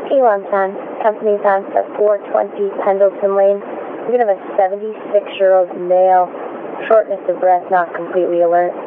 Elon San, company's on for 420 Pendleton Lane. We're going to have a 76-year-old male, shortness of breath, not completely alert.